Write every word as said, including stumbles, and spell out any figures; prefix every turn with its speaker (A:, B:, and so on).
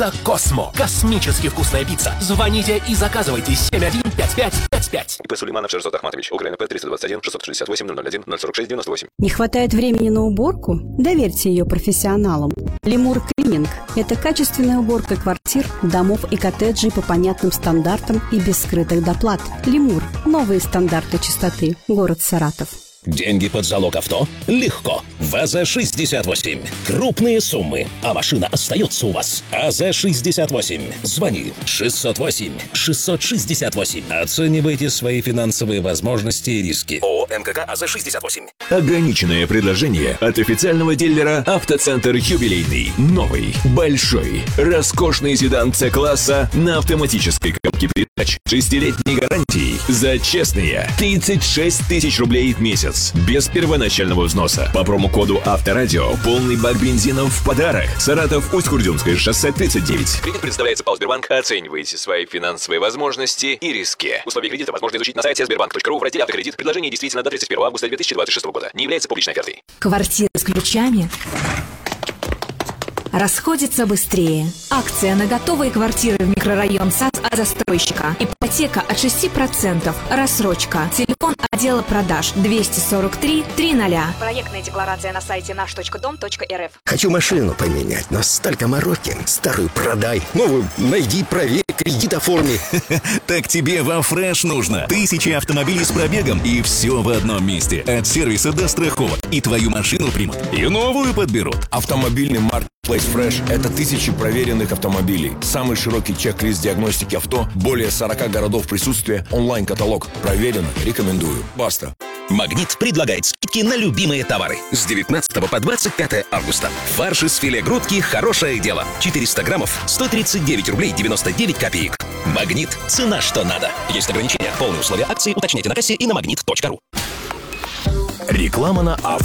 A: Пицца Космо. Космически вкусная пицца. Звоните и заказывайте семь один пять пять пять пять.
B: И П. Сулейманов Шерзот Ахматович. Украина П. триста двадцать один шестьсот шестьдесят восемь ноль ноль один ноль сорок шесть девяносто восемь.
C: Не хватает времени на уборку? Доверьте ее профессионалам. Лемур Клининг – это качественная уборка квартир, домов и коттеджей по понятным стандартам и без скрытых доплат. Лемур – новые стандарты чистоты. Город Саратов.
D: Деньги под залог авто? Легко. ВАЗа шестьдесят восемь. Крупные суммы, а машина остается у вас. АЗ шестьдесят восемь. Звони шестьсот восемь шестьсот шестьдесят восемь. Оценивайте свои финансовые возможности и риски. ООО МКК АЗ шестьдесят восемь.
E: Ограниченное предложение от официального дилера «Автоцентр Юбилейный». Новый, большой, роскошный седан С-класса на автоматической коробке передач. Шестилетней гарантией за честные тридцать шесть тысяч рублей в месяц. Без первоначального взноса. По промокоду Авторадио полный бак бензина в подарок. Саратов, Усть-Курдюмское шоссе тридцать девять.
B: Кредит предоставляется ПАО «Сбербанк». Оценивайте свои финансовые возможности и риски. Условия кредита возможно изучить на сайте сбербанк точка ру в разделе «Автокредит». Предложение действительно до тридцать первого августа две тысячи двадцать шестого года. Не является публичной офертой.
F: Квартира с ключами расходится быстрее. Акция на готовые квартиры в микрорайон САС от застройщика. Ипотека от шести процентов. Рассрочка. Телефон отдела продаж двести сорок три триста.
G: Проектная декларация на сайте наш точка дом точка эр эф.
H: Хочу машину поменять, но столько мороки. Старую продай, новую найди, проверь, кредит оформи.
I: Так тебе во Фреш нужно. Тысячи автомобилей с пробегом и все в одном месте. От сервиса до страховок. И твою машину примут, и новую подберут.
J: Автомобильный маркетплейс Фреш – это тысячи проверенных автомобилей. Самый широкий чек-лист диагностики авто, более сорока городов присутствия, онлайн-каталог. Проверено, рекомендую. Баста.
D: Магнит предлагает скидки на любимые товары. С девятнадцатого по двадцать пятое августа. Фарш из филе грудки «Хорошее дело». четыреста граммов, сто тридцать девять рублей девяносто девять копеек. Магнит. Цена, что надо. Есть ограничения. Полные условия акции уточняйте на кассе и на магнит точка ру.
E: Реклама на авто.